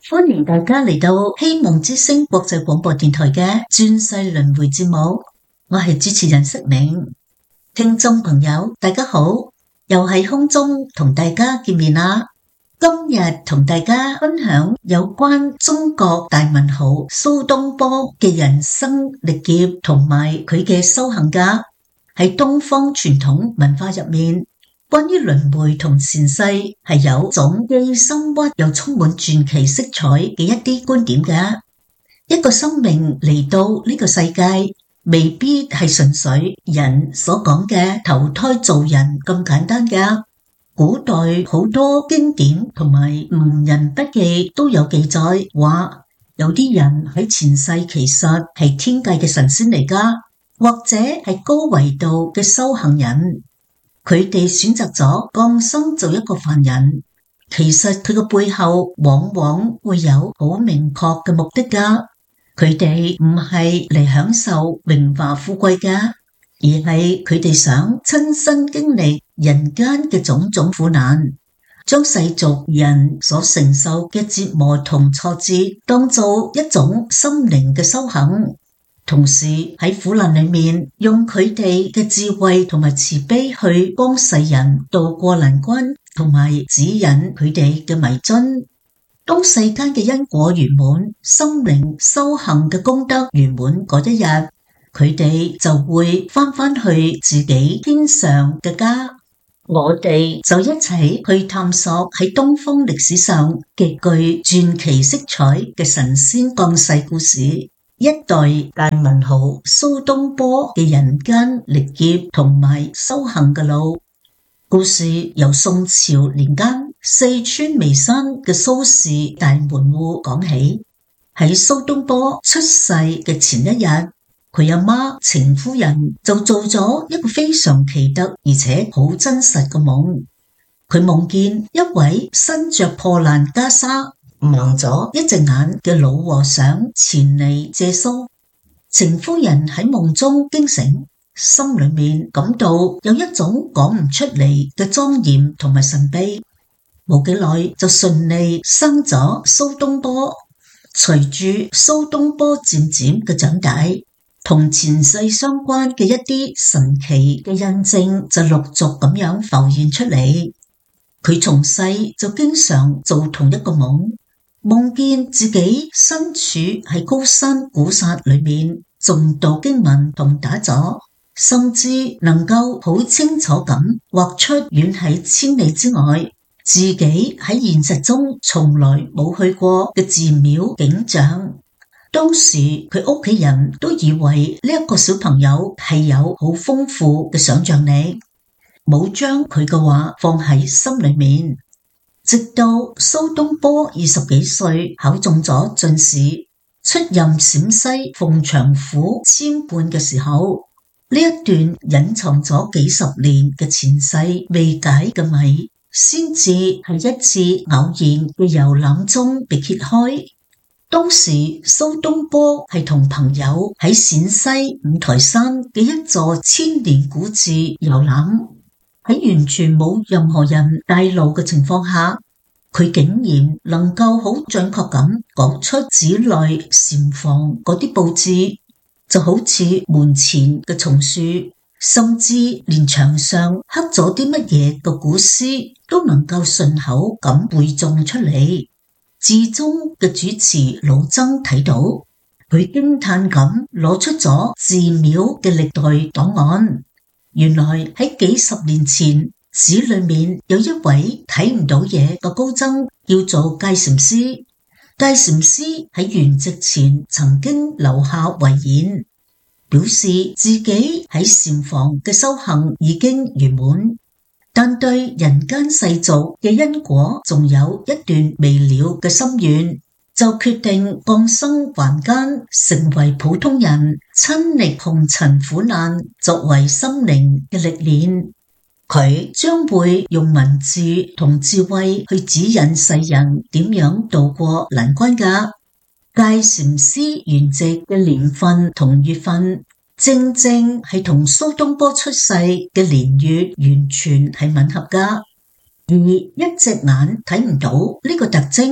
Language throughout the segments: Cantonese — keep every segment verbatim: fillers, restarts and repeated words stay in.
歡迎大家嚟到希望之聲國際廣播電台嘅轉世輪迴節目，我係主持人釋明。聽眾朋友大家好，又係空中同大家見面啦。今日同大家分享有關中國大文豪蘇東坡嘅人生歷劫同埋佢嘅修行家。喺東方傳統文化入面，關於輪迴同前世係有種既深鬱又充滿傳奇色彩嘅一啲觀點嘅。一個生命嚟到呢個世界，未必係純粹人所講嘅投胎做人咁簡單嘅。古代好多經典同埋文人筆記都有記載，話有啲人喺前世其實係天界嘅神仙嚟噶，或者係高維度嘅修行人。佢哋選擇咗降生做一個凡人，其實佢個背後往往會有好明確嘅目的噶。佢哋唔係嚟享受榮華富貴噶，而係佢哋想親身經歷人間嘅種種苦難，將世俗人所承受嘅折磨同挫折當做一種心靈嘅修行。同時喺苦難裏面，用佢哋嘅智慧同埋慈悲去幫世人渡過難關，同埋指引佢哋嘅迷津。當世間嘅因果圓滿，心靈修行嘅功德圓滿嗰一日，佢哋就會返返去自己天上嘅家。我哋就一齊去探索喺東方歷史上極具傳奇色彩嘅神仙降世故事。一代大文豪蘇東坡嘅人間歷劫同埋修行嘅路。故事由宋朝年間四川眉山嘅蘇氏大門戶講起。喺蘇東坡出世嘅前一日，佢阿媽程夫人就做咗一個非常奇特而且好真實嘅夢。佢夢見一位身着破爛袈裟，盲咗一隻眼嘅老和尚前嚟借宿。程夫人喺夢中驚醒，心裏面感到有一種講唔出嚟嘅莊嚴同埋神秘。冇幾耐就順利生咗蘇東坡。隨住蘇東坡漸漸嘅長大，同前世相關嘅一啲神奇嘅印證就陸續咁樣浮現出嚟。佢從細就經常做同一個夢，夢見自己身處喺高山古剎裏面誦讀經文同打坐，甚至能夠好清楚咁畫出遠喺千里之外，自己喺現實中從來冇去過嘅寺廟景象。當時佢屋企人都以為呢一個小朋友係有好豐富嘅想象力，冇將佢嘅話放喺心裏面。直到蘇東坡二十幾歲考中咗進士，出任陝西鳳翔府參半嘅時候，呢一段隱藏咗幾十年嘅前世未解嘅謎，先至喺一次偶然嘅遊覽中被揭開。當時蘇東坡係同朋友喺陝西五台山嘅一座千年古寺遊覽，喺完全冇任何人帶路嘅情況下，佢竟然能夠好準確咁講出寺內禪房嗰啲佈置，就好似門前嘅松樹，甚至連牆上刻咗啲乜嘢嘅古詩都能夠順口咁背誦出嚟。寺中嘅主持老僧睇到，佢驚嘆咁攞出咗寺廟嘅歷代檔案。原來喺幾十年前，寺裏面有一位睇唔到嘢嘅高僧，叫做戒禪師。戒禪師喺圓寂前曾經留下遺言，表示自己喺禪房嘅修行已經圓滿，但對人間世俗嘅因果仲有一段未了嘅心願，就決定降生凡間，成為普通人，親歷紅塵苦難，作為心靈嘅歷練。佢將會用文字同智慧去指引世人點樣渡過難關噶。戒禪師圓寂嘅年份同月份，正正係同蘇東坡出世嘅年月完全係吻合噶。而一隻眼睇唔到呢個特徵，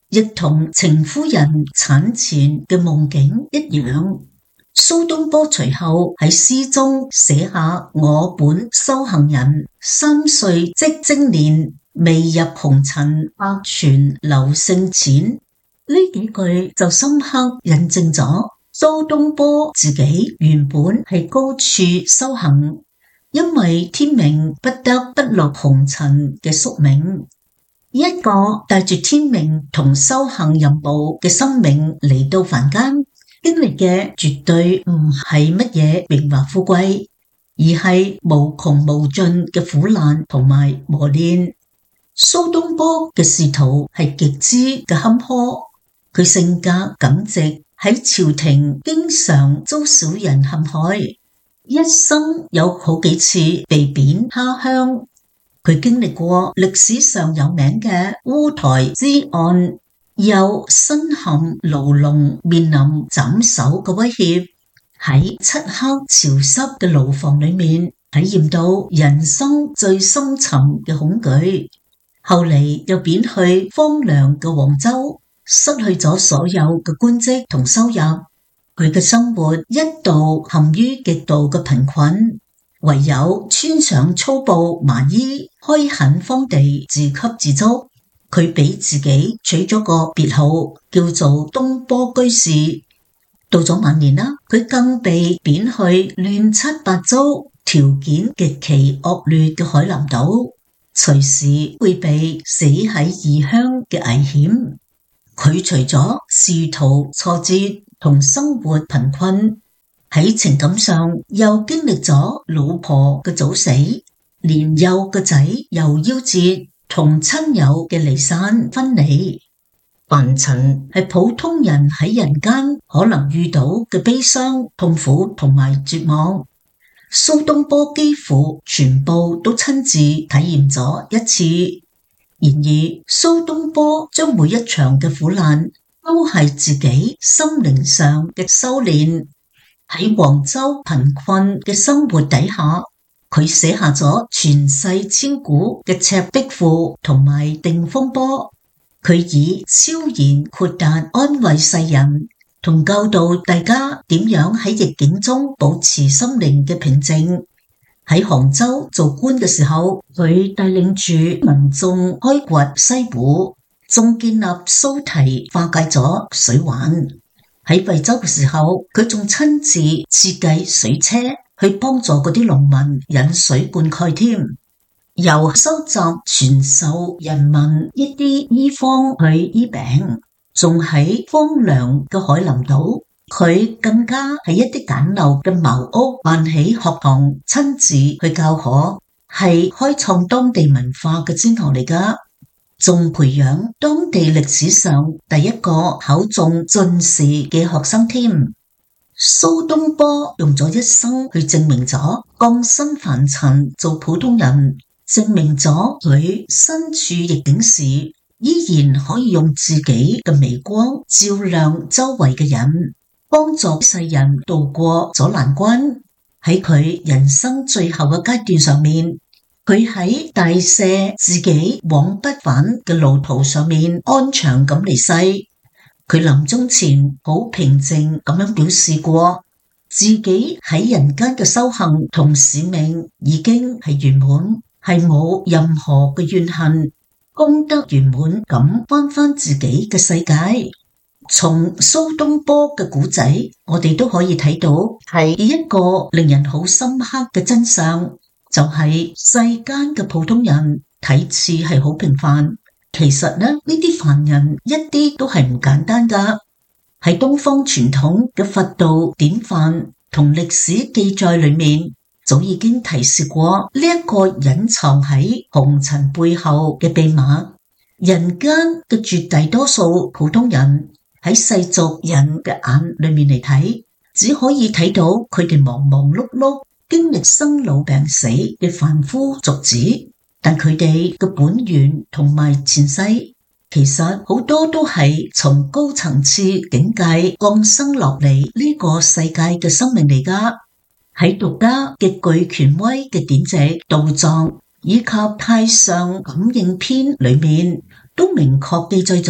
亦同程夫人產前嘅夢境一樣。蘇東坡隨後喺詩中寫下我本修行人，三歲即精練，未入紅塵，百傳劉姓淺。呢幾句就深刻印證咗蘇東坡自己原本係高處修行，因為天命不得不落紅塵嘅宿命。一個帶住天命同修行任務嘅生命嚟到凡間，經歷嘅絕對唔係乜嘢榮華富貴，而係無窮無盡嘅苦難同埋磨練。蘇東坡嘅仕途係極之嘅坎坷，佢性格耿直，喺朝廷經常遭小人陷害，一生有好幾次被貶他鄉。佢經歷過歷史上有名嘅烏台之案，又身陷牢籠，面臨斬首嘅威脅，喺漆黑潮濕嘅牢房裏面體驗到人生最深沉嘅恐懼。後嚟又貶去荒涼嘅黃州，失去咗所有嘅官職同收入，佢嘅生活一度陷於極度嘅貧困，唯有穿上粗布麻衣，開墾荒地，自給自足。佢俾自己取咗個別號，叫做東坡居士。到咗晚年啦，佢更被貶去亂七八糟、條件極其惡劣嘅海南島，隨時會被死喺異鄉嘅危險。佢除咗仕途挫折同生活貧困，喺情感上又經歷咗老婆嘅早死，年幼嘅仔又夭折，同親友嘅離散分離。凡塵係普通人喺人間可能遇到嘅悲傷、痛苦同埋絕望，蘇東坡幾乎全部都親自體驗咗一次。然而，蘇東坡將每一場嘅苦難都係自己心靈上嘅修煉。喺黃州貧困嘅生活底下，佢寫下咗傳世千古嘅《赤壁賦》同埋《定風波》。佢以超然豁達安慰世人，同教導大家點樣喺逆境中保持心靈嘅平靜。喺杭州做官嘅時候，佢帶領住民眾開掘西湖，仲建立蘇堤化解咗水患。喺惠州嘅時候，佢仲親自設計水車去幫助嗰啲農民引水灌溉添。由收集傳授人民一啲醫方去醫病，仲喺荒涼嘅海南島，佢更加喺一啲簡陋嘅茅屋辦起學堂，親自去教學，係開創當地文化嘅先河嚟噶。仲培養當地歷史上第一個考中進士嘅學生添。蘇東坡用咗一生去證明咗降身凡塵做普通人，證明咗佢身處逆境時依然可以用自己嘅微光照亮周圍嘅人，幫助世人渡過咗難關。喺佢人生最後嘅階段上面，佢喺大赦自己往不返嘅路途上面安詳咁離世。佢臨終前好平靜咁樣表示過，自己喺人間嘅修行同使命已經係圓滿，係冇任何嘅怨恨，功德圓滿咁返返自己嘅世界。從蘇東坡嘅古仔，我哋都可以睇到係一個令人好深刻嘅真相，就係世間嘅普通人睇似係好平凡，其實呢，呢啲凡人一啲都係唔簡單噶。喺東方傳統嘅佛道典範同歷史記載裏面，早已經提示過呢一個隱藏喺紅塵背後嘅秘密。人間嘅絕大多數普通人喺世俗人嘅眼裏面嚟睇，只可以睇到佢哋忙忙碌碌經歷生老病死嘅凡夫俗子，但佢哋嘅本源同埋前世，其實好多都係從高層次境界降生落嚟呢個世界嘅生命嚟噶。喺道家極具權威嘅典籍《道藏》以及《太上感應篇》裏面，都明確記載咗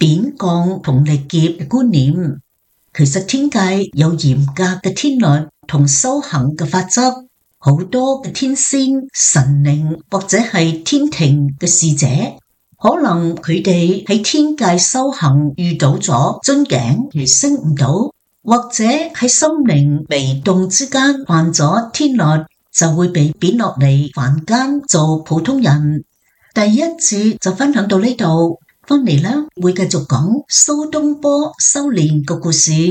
貶降同力劫嘅觀念。其實天界有嚴格嘅天律同修行嘅法則，好多嘅天仙、神靈或者係天庭嘅使者，可能佢哋喺天界修行遇到咗樽頸而升唔到，或者喺心靈微動之間犯咗天律，就會被貶落嚟凡間做普通人。第一節就分享到呢度。翻嚟啦，會繼續講蘇東坡修煉個故事。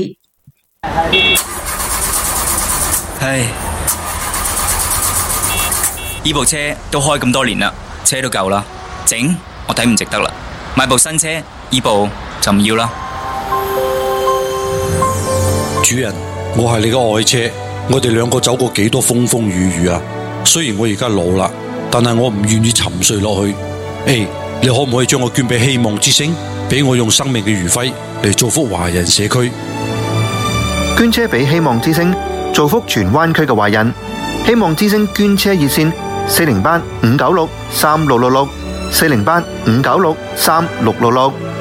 唉，呢部車都開咁多年啦，車都舊啦，整我睇唔值得啦，買部新車，呢部就唔要啦。 主人，我係你嘅愛車，我哋兩個走過幾多風風雨雨啊！雖然我而家老啦，但係我唔願意沉睡落去。誒，你可唔可以將我捐俾希望之星，俾我用生命嘅餘暉嚟造福華人社區？ 捐車俾希望之星，造福荃灣區嘅華人。希望之星捐車熱線：四零八五九六三六六六，四零八五九六三六六六。